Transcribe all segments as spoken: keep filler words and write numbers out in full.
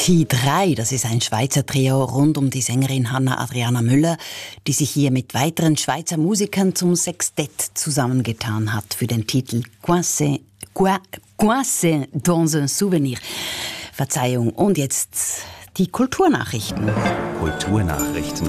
T drei, das ist ein Schweizer Trio rund um die Sängerin Hanna Adriana Müller, die sich hier mit weiteren Schweizer Musikern zum Sextett zusammengetan hat für den Titel Coincé, Coincé dans un Souvenir. Verzeihung, und jetzt die Kulturnachrichten. Kulturnachrichten.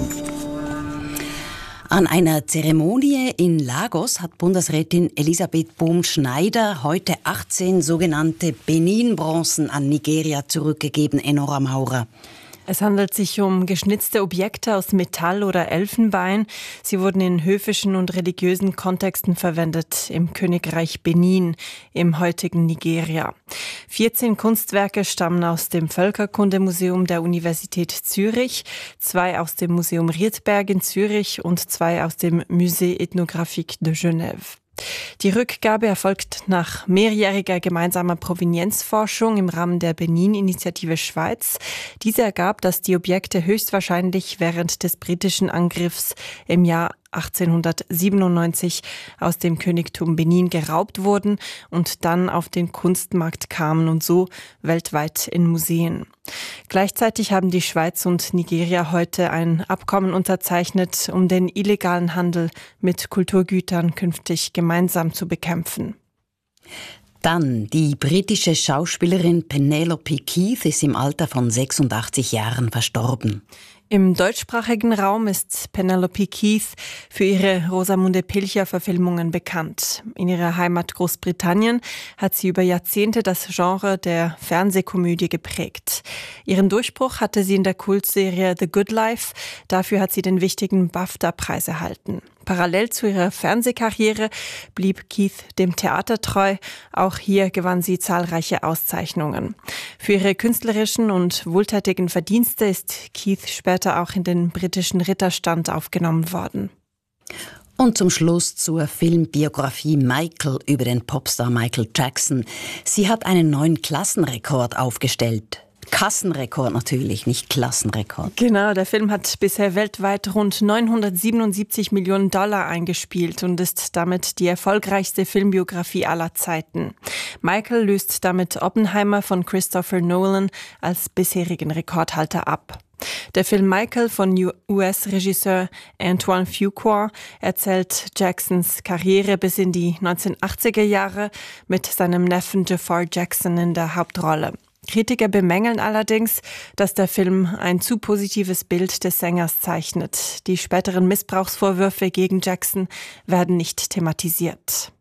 An einer Zeremonie in Lagos hat Bundesrätin Elisabeth Bohm-Schneider heute achtzehn sogenannte Benin-Bronzen an Nigeria zurückgegeben, Enora Maurer. Es handelt sich um geschnitzte Objekte aus Metall oder Elfenbein. Sie wurden in höfischen und religiösen Kontexten verwendet im Königreich Benin, im heutigen Nigeria. vierzehn Kunstwerke stammen aus dem Völkerkundemuseum der Universität Zürich, zwei aus dem Museum Riedberg in Zürich und zwei aus dem Musée Ethnographique de Genève. Die Rückgabe erfolgt nach mehrjähriger gemeinsamer Provenienzforschung im Rahmen der Benin-Initiative Schweiz. Diese ergab, dass die Objekte höchstwahrscheinlich während des britischen Angriffs im Jahr achtzehnhundertsiebenundneunzig aus dem Königtum Benin geraubt wurden und dann auf den Kunstmarkt kamen und so weltweit in Museen. Gleichzeitig haben die Schweiz und Nigeria heute ein Abkommen unterzeichnet, um den illegalen Handel mit Kulturgütern künftig gemeinsam zu bekämpfen. Dann, die britische Schauspielerin Penelope Keith ist im Alter von sechsundachtzig Jahren verstorben. Im deutschsprachigen Raum ist Penelope Keith für ihre Rosamunde Pilcher-Verfilmungen bekannt. In ihrer Heimat Großbritannien hat sie über Jahrzehnte das Genre der Fernsehkomödie geprägt. Ihren Durchbruch hatte sie in der Kultserie The Good Life. Dafür hat sie den wichtigen BAFTA-Preis erhalten. Parallel zu ihrer Fernsehkarriere blieb Keith dem Theater treu. Auch hier gewann sie zahlreiche Auszeichnungen. Für ihre künstlerischen und wohltätigen Verdienste ist Keith später auch in den britischen Ritterstand aufgenommen worden. Und zum Schluss zur Filmbiografie Michael über den Popstar Michael Jackson. Sie hat einen neuen Klassenrekord aufgestellt. Kassenrekord natürlich, nicht Klassenrekord. Genau, der Film hat bisher weltweit rund neunhundertsiebenundsiebzig Millionen Dollar eingespielt und ist damit die erfolgreichste Filmbiografie aller Zeiten. Michael löst damit Oppenheimer von Christopher Nolan als bisherigen Rekordhalter ab. Der Film Michael von U S-Regisseur Antoine Fuqua erzählt Jacksons Karriere bis in die neunzehnhundertachtziger Jahre mit seinem Neffen Jafar Jackson in der Hauptrolle. Kritiker bemängeln allerdings, dass der Film ein zu positives Bild des Sängers zeichnet. Die späteren Missbrauchsvorwürfe gegen Jackson werden nicht thematisiert.